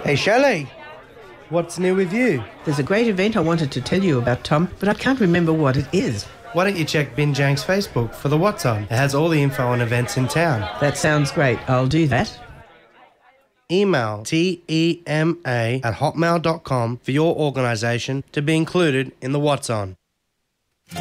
Hey, Shelley. What's new with you? There's a great event I wanted to tell you about, Tom, but I can't remember what it is. Why don't you check Binjank's Facebook for the What's On? It has all the info on events in town. That sounds great. I'll do that. Email tema@hotmail.com for your organisation to be included in the What's On.